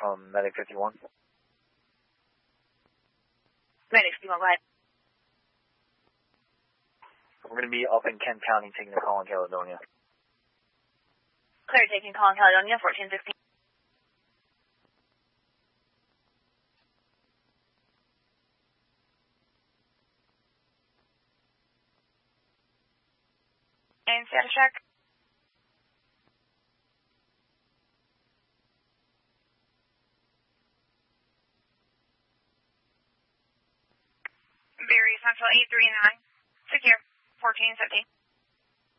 from Medic 51. Medic 51, go ahead. We're going to be up in Kent County taking a call in Caledonia. Clear, taking call in Caledonia, 1416. And status check. Berry Central 839. Secure. 1450.